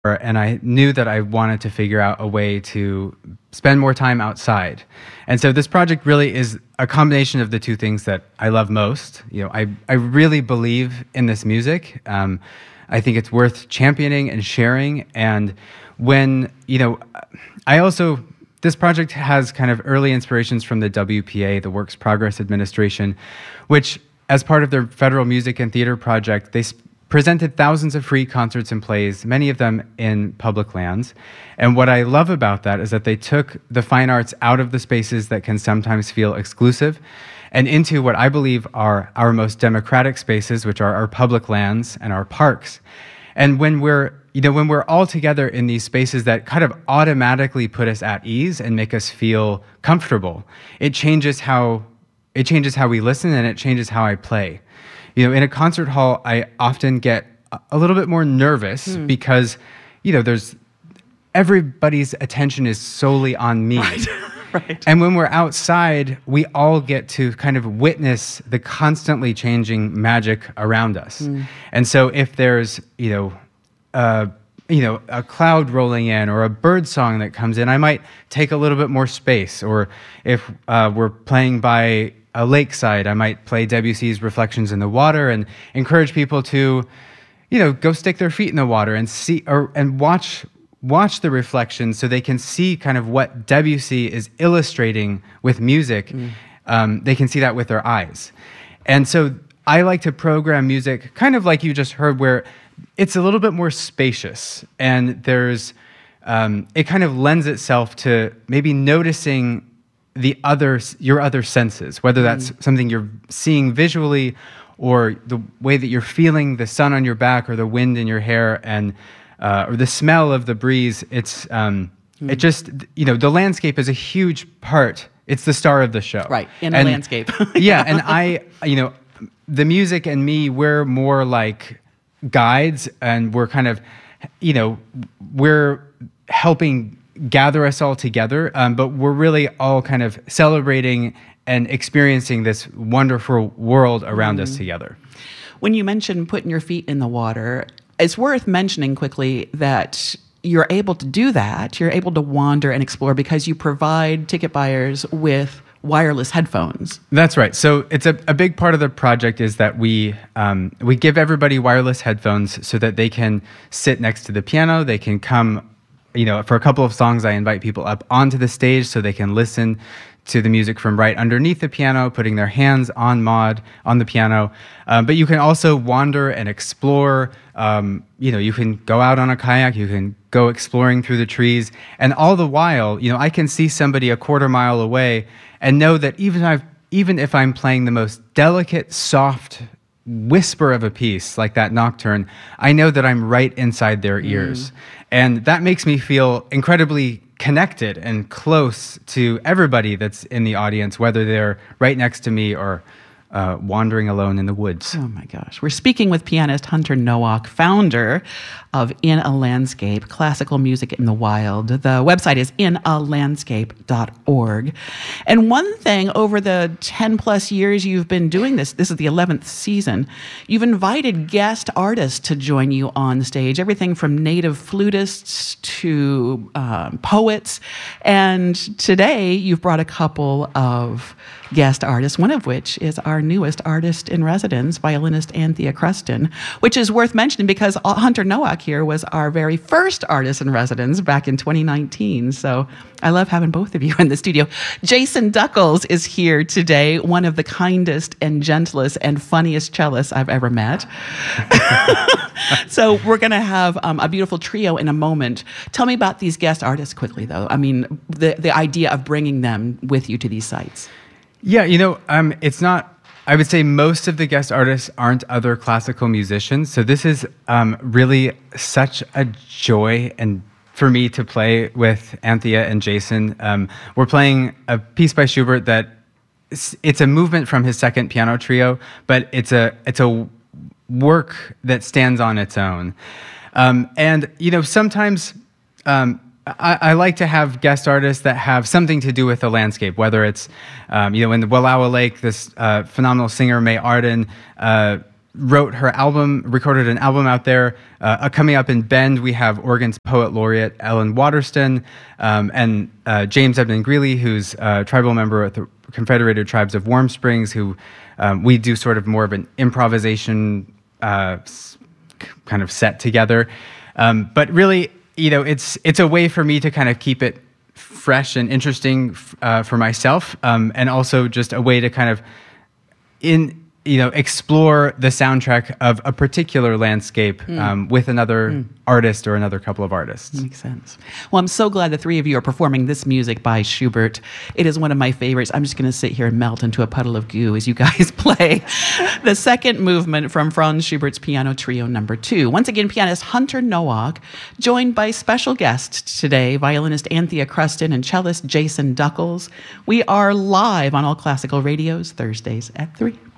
and I knew that I wanted to figure out a way to spend more time outside. And so this project really is a combination of the two things that I love most. I really believe in this music. I think it's worth championing and sharing. And when, this project has kind of early inspirations from the WPA, the Works Progress Administration, which as part of their federal music and theater project, they presented thousands of free concerts and plays, many of them in public lands. And what I love about that is that they took the fine arts out of the spaces that can sometimes feel exclusive and into what I believe are our most democratic spaces, which are our public lands and our parks. And when we're all together in these spaces that kind of automatically put us at ease and make us feel comfortable, it changes how we listen, and it changes how I play. In a concert hall, I often get a little bit more nervous because, there's everybody's attention is solely on me. Right. And when we're outside, we all get to kind of witness the constantly changing magic around us. And so if there's, a cloud rolling in or a bird song that comes in, I might take a little bit more space. Or if we're playing by a lakeside, I might play Debussy's Reflections in the Water and encourage people to, go stick their feet in the water and see and watch the reflections so they can see kind of what Debussy is illustrating with music. They can see that with their eyes. And so I like to program music kind of like you just heard, where it's a little bit more spacious, and there's it kind of lends itself to maybe noticing your other senses, whether that's something you're seeing visually or the way that you're feeling the sun on your back or the wind in your hair and or the smell of the breeze. It's it just, the landscape is a huge part. It's the star of the show. Right, in the landscape. Yeah, and the music and me, we're more like guides, and we're kind of, we're helping gather us all together, but we're really all kind of celebrating and experiencing this wonderful world around us together. When you mentioned putting your feet in the water, it's worth mentioning quickly that you're able to do that. You're able to wander and explore because you provide ticket buyers with wireless headphones. That's right. So it's a big part of the project is that we give everybody wireless headphones so that they can sit next to the piano. They can come, for a couple of songs, I invite people up onto the stage so they can listen to the music from right underneath the piano, putting their hands on the piano. But you can also wander and explore. You can go out on a kayak, you can go exploring through the trees, and all the while, I can see somebody a quarter mile away and know that even if I'm playing the most delicate, soft whisper of a piece like that nocturne, I know that I'm right inside their ears. And that makes me feel incredibly connected and close to everybody that's in the audience, whether they're right next to me or wandering alone in the woods. Oh my gosh. We're speaking with pianist Hunter Nowak, founder of In a Landscape, Classical Music in the Wild. The website is inalandscape.org. And one thing, over the 10 plus years you've been doing this is the 11th season, you've invited guest artists to join you on stage, everything from native flutists to poets. And today you've brought a couple of guest artists, one of which is our newest artist in residence, violinist Anthea Cruston, which is worth mentioning because Hunter Nowak here was our very first artist in residence back in 2019. So I love having both of you in the studio. Jason Duckles is here today, one of the kindest and gentlest and funniest cellists I've ever met. So we're going to have a beautiful trio in a moment. Tell me about these guest artists quickly, though. I mean, the idea of bringing them with you to these sites. Yeah, it's not, I would say most of the guest artists aren't other classical musicians. So this is really such a joy and for me to play with Anthea and Jason. We're playing a piece by Schubert that it's a movement from his second piano trio, but it's a work that stands on its own. And sometimes I like to have guest artists that have something to do with the landscape, whether it's, in the Wallowa Lake, this phenomenal singer, May Arden, recorded an album out there. Coming up in Bend, we have Oregon's poet laureate Ellen Waterston, and James Edmund Greeley, who's a tribal member at the Confederated Tribes of Warm Springs, who we do sort of more of an improvisation kind of set together. But really, it's a way for me to kind of keep it fresh and interesting for myself, and also just a way to kind of explore the soundtrack of a particular landscape with another artist or another couple of artists. Makes sense. Well, I'm so glad the three of you are performing this music by Schubert. It is one of my favorites. I'm just going to sit here and melt into a puddle of goo as you guys play the second movement from Franz Schubert's Piano Trio No. 2. Once again, pianist Hunter Nowak, joined by special guests today, violinist Anthea Cruston and cellist Jason Duckles. We are live on All Classical Radios Thursdays at 3.